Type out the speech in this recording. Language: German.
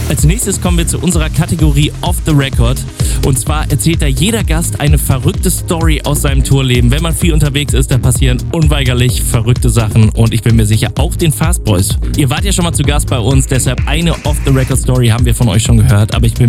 Als nächstes kommen wir zu unserer Kategorie Off the Record. Und zwar erzählt da jeder Gast eine verrückte Story aus seinem Tourleben. Wenn man viel unterwegs ist, da passieren unweigerlich verrückte Sachen. Und ich bin mir sicher, auch den Fast Boys. Ihr wart ja schon mal zu Gast bei uns, deshalb eine Off the Record Story haben wir von euch schon gehört. Aber ich bin